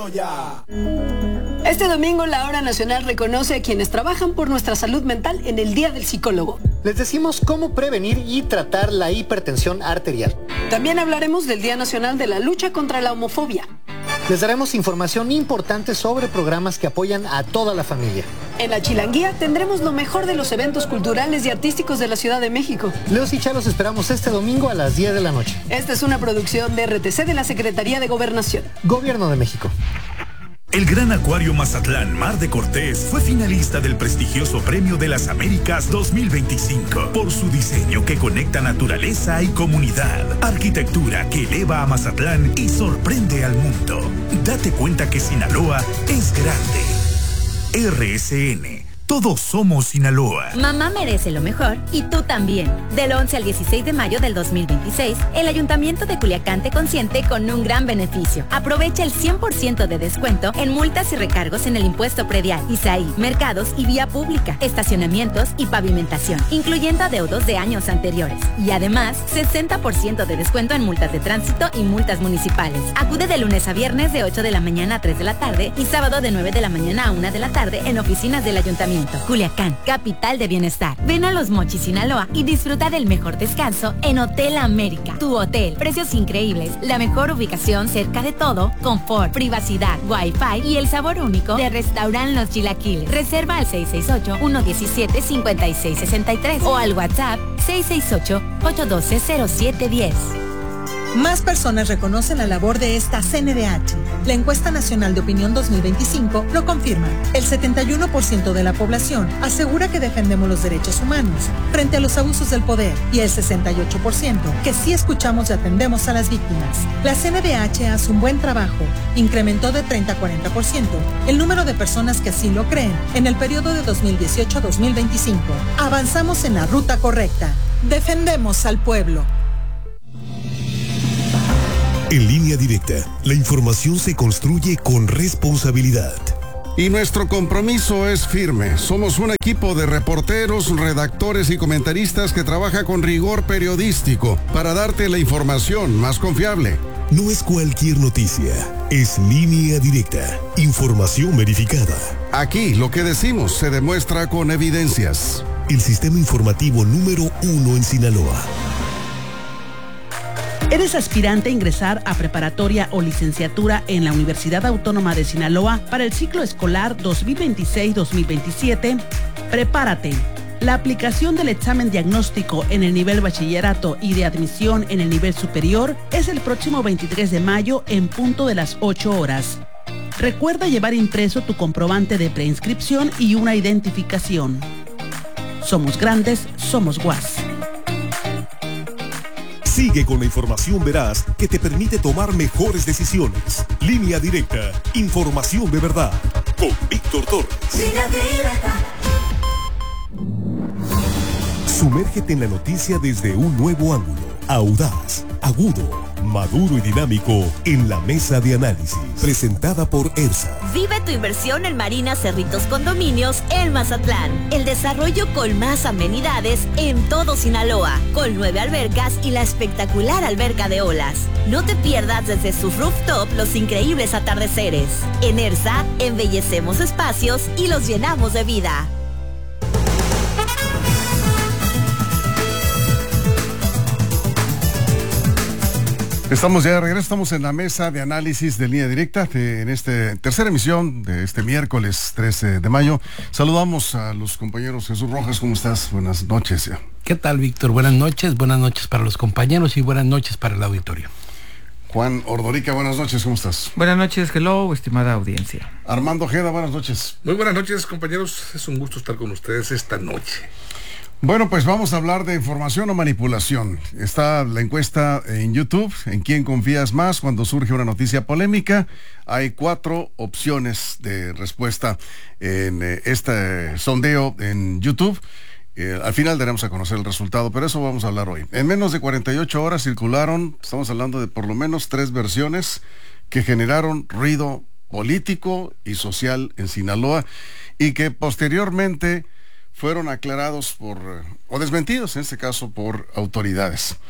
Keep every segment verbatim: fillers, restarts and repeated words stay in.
¡Pídelo ya! Este domingo la Hora Nacional reconoce a quienes trabajan por nuestra salud mental en el Día del Psicólogo. Les decimos cómo prevenir y tratar la hipertensión arterial. También hablaremos del Día Nacional de la Lucha contra la Homofobia. Les daremos información importante sobre programas que apoyan a toda la familia. En la Chilanguía tendremos lo mejor de los eventos culturales y artísticos de la Ciudad de México. Leos y Chalos esperamos este domingo a las diez de la noche. Esta es una producción de R T C de la Secretaría de Gobernación. Gobierno de México. El Gran Acuario Mazatlán Mar de Cortés fue finalista del prestigioso Premio de las Américas dos mil veinticinco por su diseño que conecta naturaleza y comunidad, arquitectura que eleva a Mazatlán y sorprende al mundo. Date cuenta que Sinaloa es grande. R S N. Todos somos Sinaloa. Mamá merece lo mejor y tú también. Del once al dieciséis de mayo del dos mil veintiséis, el Ayuntamiento de Culiacán te consiente con un gran beneficio. Aprovecha el cien por ciento de descuento en multas y recargos en el impuesto predial, I S A I, mercados y vía pública, estacionamientos y pavimentación, incluyendo adeudos de años anteriores. Y además, sesenta por ciento de descuento en multas de tránsito y multas municipales. Acude de lunes a viernes de ocho de la mañana a tres de la tarde y sábado de nueve de la mañana a una de la tarde en oficinas del Ayuntamiento. Culiacán, capital de bienestar. Ven a Los Mochis, Sinaloa y disfruta del mejor descanso en Hotel América. Tu hotel, precios increíbles, la mejor ubicación cerca de todo, confort, privacidad, wifi y el sabor único de Restaurant Los Chilaquiles. Reserva al seis seis ocho, uno uno siete, cinco seis seis tres o al WhatsApp seis seis ocho, ocho uno dos, cero siete uno cero. Más personas reconocen la labor de esta C N D H. La encuesta nacional de opinión dos mil veinticinco lo confirma. El setenta y uno por ciento de la población asegura que defendemos los derechos humanos frente a los abusos del poder y el sesenta y ocho por ciento que sí escuchamos y atendemos a las víctimas. La C N D H hace un buen trabajo. Incrementó de treinta a cuarenta por ciento el número de personas que así lo creen en el periodo de dos mil dieciocho a dos mil veinticinco. Avanzamos en la ruta correcta. Defendemos al pueblo. En Línea Directa, la información se construye con responsabilidad. Y nuestro compromiso es firme. Somos un equipo de reporteros, redactores y comentaristas que trabaja con rigor periodístico para darte la información más confiable. No es cualquier noticia, es Línea Directa, información verificada. Aquí lo que decimos se demuestra con evidencias. El sistema informativo número uno en Sinaloa. ¿Eres aspirante a ingresar a preparatoria o licenciatura en la Universidad Autónoma de Sinaloa para el ciclo escolar dos mil veintiséis dos mil veintisiete? Prepárate. La aplicación del examen diagnóstico en el nivel bachillerato y de admisión en el nivel superior es el próximo veintitrés de mayo en punto de las ocho horas. Recuerda llevar impreso tu comprobante de preinscripción y una identificación. Somos grandes, somos U A S. Sigue con la información veraz que te permite tomar mejores decisiones. Línea Directa, información de verdad. Con Víctor Torres. Línea Directa. Sumérgete en la noticia desde un nuevo ángulo. Audaz, agudo, maduro y dinámico en la mesa de análisis. Presentada por ERSA. Vive tu inversión en Marina Cerritos Condominios en Mazatlán. El desarrollo con más amenidades en todo Sinaloa, con nueve albercas y la espectacular alberca de olas. No te pierdas desde su rooftop los increíbles atardeceres. En ERSA, embellecemos espacios y los llenamos de vida. Estamos ya de regreso, estamos en la mesa de análisis de Línea Directa, de, en esta tercera emisión de este miércoles trece de mayo. Saludamos a los compañeros. Jesús Rojas, ¿cómo estás? Buenas noches. ¿Qué tal, Víctor? Buenas noches, buenas noches para los compañeros y buenas noches para el auditorio. Juan Ordorica, buenas noches, ¿cómo estás? Buenas noches, hello, estimada audiencia. Armando Ojeda, buenas noches. Muy buenas noches, compañeros, es un gusto estar con ustedes esta noche. Bueno, pues vamos a hablar de información o manipulación. Está la encuesta en YouTube, ¿en quién confías más cuando surge una noticia polémica? Hay cuatro opciones de respuesta en eh, este sondeo en YouTube. Eh, al final daremos a conocer el resultado, pero eso vamos a hablar hoy. En menos de cuarenta y ocho horas circularon, estamos hablando de por lo menos tres versiones que generaron ruido político y social en Sinaloa y que posteriormente fueron aclarados por, o desmentidos en este caso por autoridades.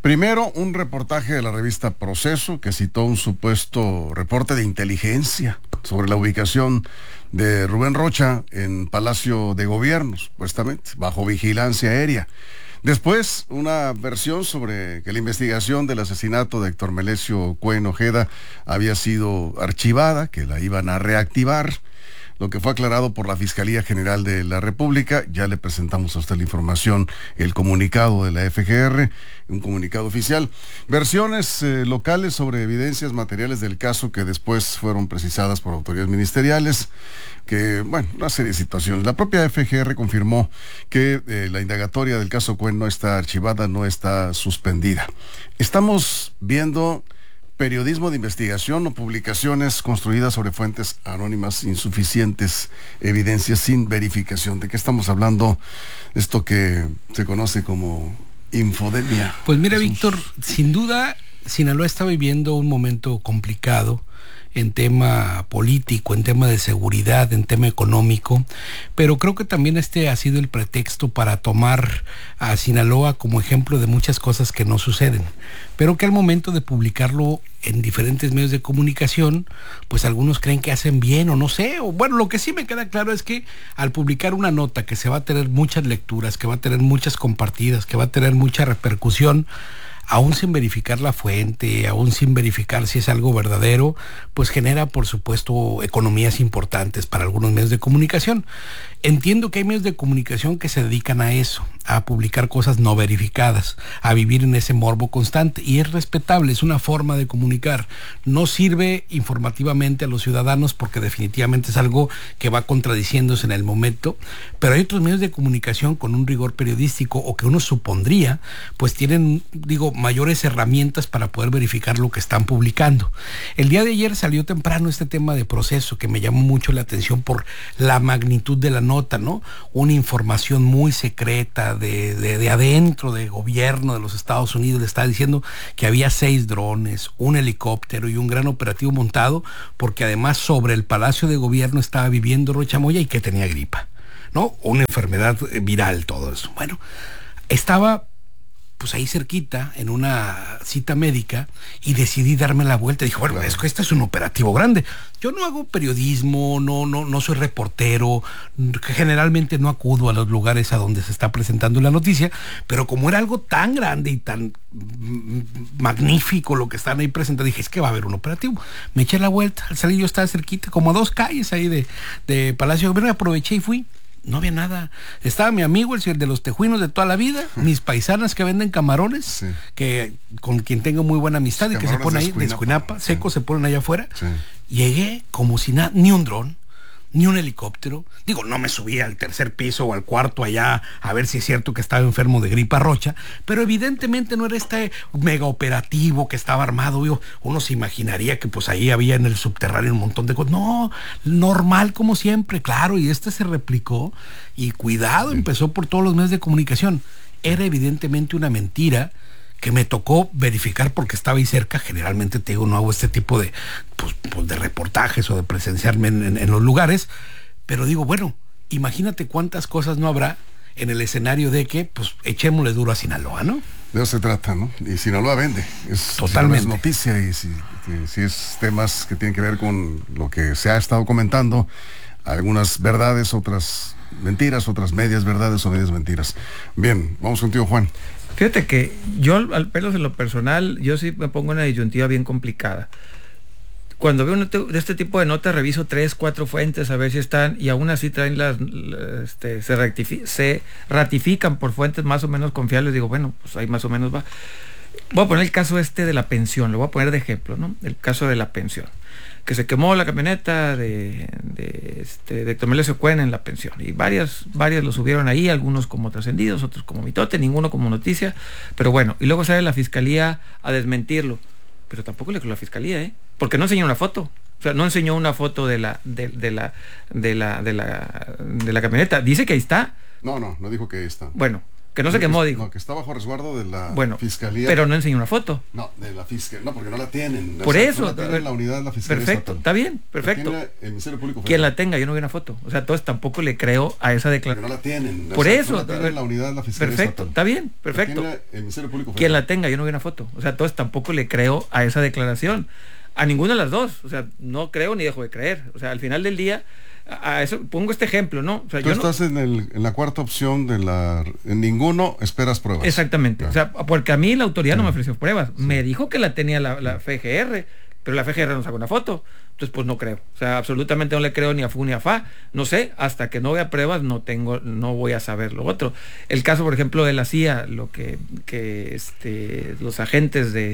Primero, un reportaje de la revista Proceso que citó un supuesto reporte de inteligencia sobre la ubicación de Rubén Rocha en Palacio de Gobierno, supuestamente, bajo vigilancia aérea. Después, una versión sobre que la investigación del asesinato de Héctor Melesio Cuen Ojeda había sido archivada, que la iban a reactivar, lo que fue aclarado por la Fiscalía General de la República. Ya le presentamos a usted la información, el comunicado de la F G R, un comunicado oficial. Versiones eh, locales sobre evidencias materiales del caso que después fueron precisadas por autoridades ministeriales, que, bueno, una serie de situaciones. La propia F G R confirmó que eh, la indagatoria del caso Cuen no está archivada, no está suspendida. Estamos viendo periodismo de investigación o publicaciones construidas sobre fuentes anónimas, insuficientes, evidencias sin verificación. ¿De qué estamos hablando? Esto que se conoce como infodemia. Pues mira, Víctor, sin duda, Sinaloa está viviendo un momento complicado en tema político, en tema de seguridad, en tema económico, pero creo que también este ha sido el pretexto para tomar a Sinaloa como ejemplo de muchas cosas que no suceden, pero que al momento de publicarlo en diferentes medios de comunicación, pues algunos creen que hacen bien o no sé, o bueno, lo que sí me queda claro es que al publicar una nota que se va a tener muchas lecturas, que va a tener muchas compartidas, que va a tener mucha repercusión, aún sin verificar la fuente, aún sin verificar si es algo verdadero, pues genera, por supuesto, economías importantes para algunos medios de comunicación. Entiendo que hay medios de comunicación que se dedican a eso, a publicar cosas no verificadas, a vivir en ese morbo constante, y es respetable, es una forma de comunicar. No sirve informativamente a los ciudadanos porque definitivamente es algo que va contradiciéndose en el momento, pero hay otros medios de comunicación con un rigor periodístico, o que uno supondría, pues tienen, digo, mayores herramientas para poder verificar lo que están publicando. El día de ayer salió temprano este tema de Proceso, que me llamó mucho la atención por la magnitud de la nota, ¿no? Una información muy secreta de, de, de adentro del gobierno de los Estados Unidos. Le está diciendo que había seis drones, un helicóptero y un gran operativo montado, porque además sobre el Palacio de Gobierno estaba viviendo Rocha Moya y que tenía gripa, ¿no? Una enfermedad viral, todo eso. Bueno, estaba pues ahí cerquita, en una cita médica, y decidí darme la vuelta. Dije, bueno, es que este es un operativo grande. Yo no hago periodismo, no, no, no soy reportero, generalmente no acudo a los lugares a donde se está presentando la noticia, pero como era algo tan grande y tan magnífico lo que están ahí presentando, dije, es que va a haber un operativo. Me eché la vuelta, al salir yo estaba cerquita, como a dos calles ahí de, de Palacio de Gobierno, aproveché y fui. No había nada. Estaba mi amigo, el de los tejuinos de toda la vida, mis paisanas que venden camarones, sí, que con quien tengo muy buena amistad, y que se ponen ahí de Escuinapa, sí, secos, se ponen allá afuera. Sí. Llegué como si nada, ni un dron, ni un helicóptero. Digo, no me subí al tercer piso o al cuarto allá a ver si es cierto que estaba enfermo de gripa rocha, pero evidentemente no era este mega operativo que estaba armado. Yo, uno se imaginaría que pues ahí había en el subterráneo un montón de cosas. No, normal como siempre, claro, y este se replicó y cuidado, sí, empezó por todos los medios de comunicación. Era evidentemente una mentira que me tocó verificar porque estaba ahí cerca. Generalmente, te digo, no hago este tipo de, pues, pues de reportajes o de presenciarme en, en, en los lugares, pero digo, bueno, imagínate cuántas cosas no habrá en el escenario de que, pues, echémosle duro a Sinaloa, ¿no? De eso se trata, ¿no? Y Sinaloa vende. Es, totalmente. Si no es noticia, y si, si es temas que tienen que ver con lo que se ha estado comentando, algunas verdades, otras mentiras, otras medias verdades o medias mentiras. Bien, vamos contigo, Juan. Fíjate que yo, al menos en lo personal, yo sí me pongo una disyuntiva bien complicada. Cuando veo de este tipo de notas, reviso tres, cuatro fuentes a ver si están, y aún así traen las, este, se, rectifi- se ratifican por fuentes más o menos confiables. Digo, bueno, pues ahí más o menos va. Voy a poner el caso este de la pensión, lo voy a poner de ejemplo, ¿no? El caso de la pensión. Que se quemó la camioneta de, de, este, de Héctor Melesio Cuen en la pensión. Y varias, varias lo subieron ahí, algunos como trascendidos, otros como mitote, ninguno como noticia. Pero bueno, y luego sale la fiscalía a desmentirlo. Pero tampoco le creo a la fiscalía, ¿eh? Porque no enseñó una foto. O sea, no enseñó una foto de la, de, de la, de la, de la, de la camioneta. Dice que ahí está. No, no, no dijo que ahí está. Bueno, Que no se quemó, dijo. No, que está bajo resguardo de la bueno, fiscalía. Pero no enseñó una foto. No, de la fiscalía. No, porque no la tienen. Por o sea, eso. No la tiene la unidad de la fiscalía. Perfecto, estatal. está bien, perfecto. El Ministerio Público. Quien la tenga, yo no vi una foto. O sea, entonces tampoco le creo a esa declaración. No la tienen. Por o sea, eso. No la tiene la unidad de la fiscalía. Perfecto, estatal. está bien, perfecto. El Ministerio Público. Quien la tenga, yo no vi una foto. O sea, entonces tampoco le creo a esa declaración. A ninguna de las dos. O sea, no creo ni dejo de creer. O sea, al final del día, a eso pongo este ejemplo, ¿no? O sea, Tú yo estás no... en, el, en la cuarta opción de la... En ninguno esperas pruebas. Exactamente. No. O sea, porque a mí la autoridad no me ofreció pruebas. Sí. Me dijo que la tenía la, la F G R, pero la F G R no sacó una foto. Entonces, pues no creo. O sea, absolutamente no le creo ni a Fu ni a Fa. No sé, hasta que no vea pruebas no tengo, no voy a saber lo otro. El caso, por ejemplo, de la C I A, lo que, que este, los agentes de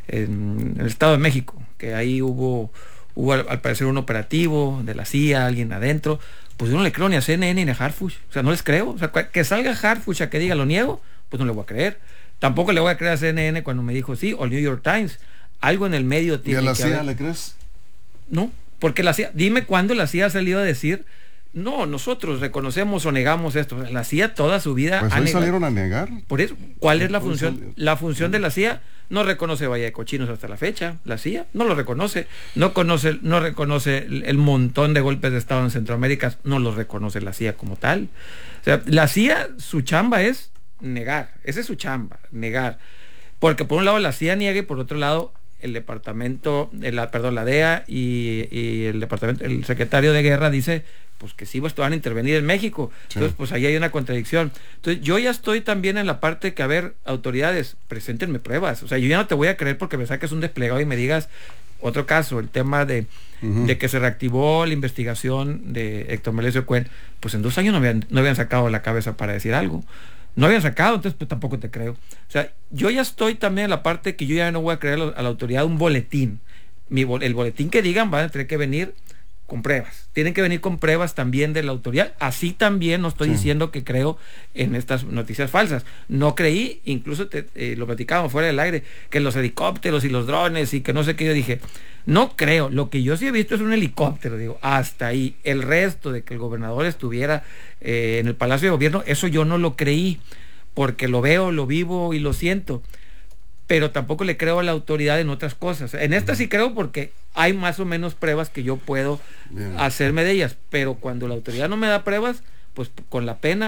en el Estado de México, que ahí hubo, hubo al, al parecer un operativo de la C I A, alguien adentro, pues yo no le creo ni a C N N ni a Harfuch. O sea, no les creo. O sea, que salga Harfuch a que diga lo niego, pues no le voy a creer. Tampoco le voy a creer a C N N cuando me dijo sí, o el New York Times. Algo en el medio tiene que haber. ¿Y a la C I A haber. le crees? No, porque la C I A, dime cuándo la C I A ha salido a decir, no, nosotros reconocemos o negamos esto. La C I A toda su vida pues ha hoy negado. salieron a negar. Por eso, ¿cuál es la Hoy función? salió. La función de la C I A no reconoce Valle de Cochinos hasta la fecha. La C I A no lo reconoce, no conoce, no reconoce el, el montón de golpes de Estado en Centroamérica, no los reconoce la C I A como tal. O sea, la C I A, su chamba es negar, esa es su chamba, negar. Porque por un lado la C I A niega y por otro lado el departamento, el, perdón, la D E A y, y el departamento, el secretario de Guerra dice pues que sí pues van a intervenir en México. Sí. Entonces pues ahí hay una contradicción. Entonces yo ya estoy también en la parte que, a ver, autoridades, preséntenme pruebas. O sea, yo ya no te voy a creer porque me saques un desplegado y me digas otro caso, el tema de, uh-huh. de que se reactivó la investigación de Héctor Melesio Cuen. Pues en dos años no habían, no habían sacado la cabeza para decir algo. No habían sacado, entonces pues tampoco te creo. O sea, yo ya estoy también en la parte que yo ya no voy a creer a la autoridad un boletín. Mi, el boletín que digan van a tener que venir con pruebas. Tienen que venir con pruebas también de la autoridad. Así también no estoy sí. diciendo que creo en estas noticias falsas. No creí, incluso te, eh, lo platicábamos fuera del aire, que los helicópteros y los drones y que no sé qué, yo dije, no creo. Lo que yo sí he visto es un helicóptero, digo, hasta ahí. El resto de que el gobernador estuviera eh, en el Palacio de Gobierno, eso yo no lo creí, porque lo veo, lo vivo y lo siento. Pero tampoco le creo a la autoridad en otras cosas. En esta sí creo porque hay más o menos pruebas que yo puedo Bien. hacerme de ellas. Pero cuando la autoridad no me da pruebas, pues con la pena